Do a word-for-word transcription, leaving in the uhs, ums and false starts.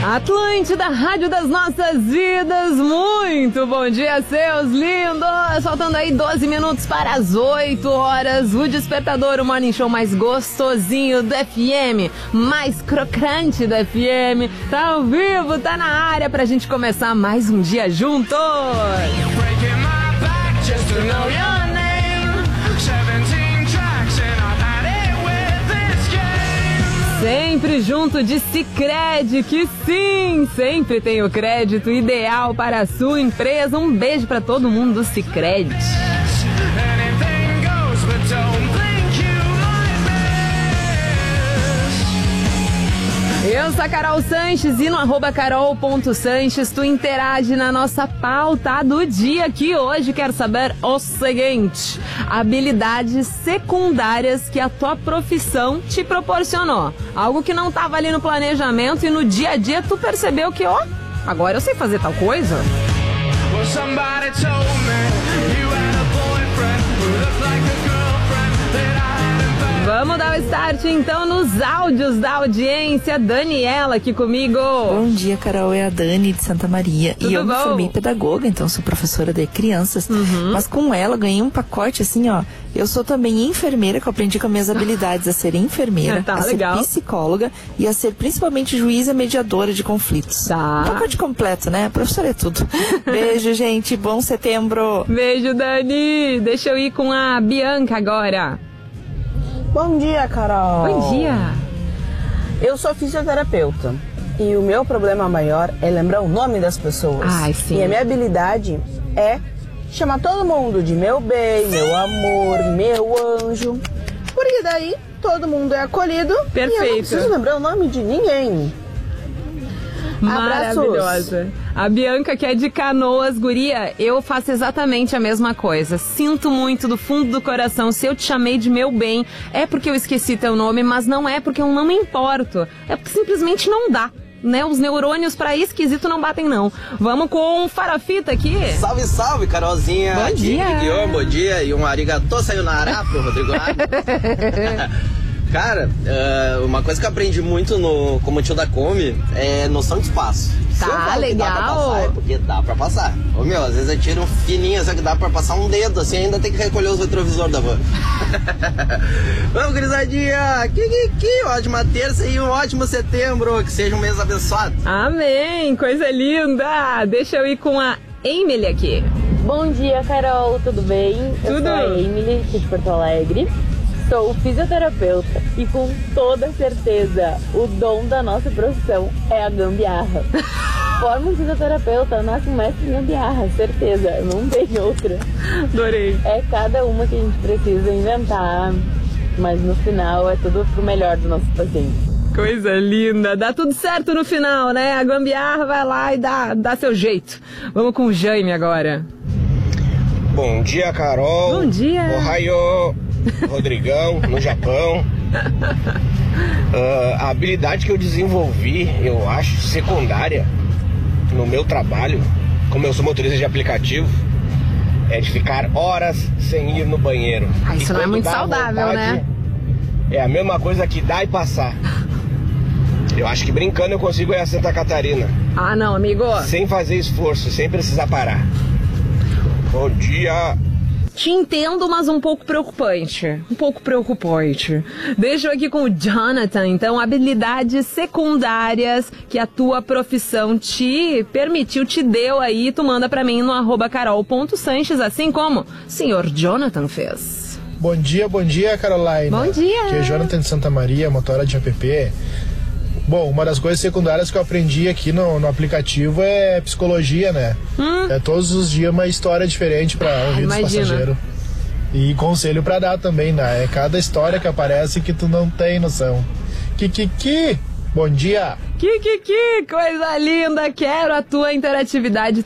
Atlântida, rádio das nossas vidas, muito bom dia, seus lindos! Faltando aí doze minutos para as oito horas, o Despertador, o morning show mais gostosinho do F M, mais crocante do F M, tá ao vivo, tá na área pra gente começar mais um dia juntos! Sempre junto de Sicredi, que sim, sempre tem o crédito ideal para a sua empresa. Um beijo para todo mundo do Sicredi. Eu sou a Carol Sanches e no arroba carol ponto sanches tu interage na nossa pauta do dia, que hoje quero saber o seguinte: habilidades secundárias que a tua profissão te proporcionou. Algo que não estava ali no planejamento e no dia a dia tu percebeu que, ó, agora eu sei fazer tal coisa. Vamos dar o start então nos áudios da audiência. Daniela aqui comigo. Bom dia, Carol, é a Dani de Santa Maria. Tudo e eu bom? me formei pedagoga, então sou professora de crianças. Uhum. Mas com ela ganhei um pacote assim, ó. Eu sou também enfermeira, que eu aprendi com as minhas habilidades a ser enfermeira, tá, a legal. ser psicóloga e a ser principalmente juíza mediadora de conflitos. Tá. Um pacote completo, né? Professora é tudo. Beijo, gente. Bom setembro. Beijo, Dani. Deixa eu ir com a Bianca agora. Bom dia, Carol. Bom dia. Eu sou fisioterapeuta e o meu problema maior é lembrar o nome das pessoas. Ai, sim. E a minha habilidade é chamar todo mundo de meu bem, meu amor, meu anjo. Porque daí todo mundo é acolhido. Perfeito. E eu não preciso lembrar o nome de ninguém. Maravilhosa. A Bianca, que é de Canoas, guria, eu faço exatamente a mesma coisa. Sinto muito do fundo do coração. Se eu te chamei de meu bem, é porque eu esqueci teu nome, mas não é porque eu não me importo. É porque simplesmente não dá, né? Os neurônios pra esquisito não batem, não. Vamos com um farofita aqui. Salve, salve, Carolzinha. Bom aqui, dia. Guilherme, bom dia. E um arigatô sayonara pro Rodrigo. Cara, uh, uma coisa que eu aprendi muito no como tio da Come é noção de espaço. Se eu Tá, falo que dá pra legal. passar, é porque dá pra passar. Ô meu, às vezes eu tiro um fininho, só que dá pra passar um dedo, assim, ainda tem que recolher os retrovisores da van. Vamos, gurizadinha! Que, que, que ótima terça e um ótimo setembro, que seja um mês abençoado. Amém, coisa linda. Deixa eu ir com a Emily aqui. Bom dia, Carol, tudo bem? Eu Tudo. sou a Emily, aqui de Porto Alegre. Sou fisioterapeuta e com toda certeza o dom da nossa profissão é a gambiarra. Forma um fisioterapeuta, nasce um mestre em gambiarra, certeza, não tem outra. Adorei. É cada uma que a gente precisa inventar, mas no final é tudo pro melhor dos nossos pacientes. Coisa linda. Dá tudo certo no final, né? A gambiarra vai lá e dá, dá seu jeito. Vamos com o Jaime agora. Bom dia, Carol. Bom dia. Ohayou. Rodrigão, no Japão. Uh, a habilidade que eu desenvolvi, eu acho, secundária no meu trabalho, como eu sou motorista de aplicativo, é de ficar horas sem ir no banheiro. Ah, isso E não é quando muito dá saudável, vontade, né? É a mesma coisa que dar e passar. Eu acho que brincando eu consigo ir a Santa Catarina. Ah, não, amigo. Sem fazer esforço, sem precisar parar. Bom dia. Te entendo, mas um pouco preocupante. Um pouco preocupante. Deixa eu aqui com o Jonathan. Então, habilidades secundárias que a tua profissão te permitiu, te deu aí. Tu manda pra mim no arroba carol ponto sanches, assim como o senhor Jonathan fez. Bom dia, bom dia, Caroline. Bom dia. Aqui é Jonathan de Santa Maria, motora de app. Bom, uma das coisas secundárias que eu aprendi aqui no, no aplicativo é psicologia, né? Hum. É todos os dias uma história diferente pra ouvir dos passageiros. E conselho pra dar também, né? É cada história que aparece que tu não tem noção. Kikiki, bom dia! Kikiki, coisa linda! Quero a tua interatividade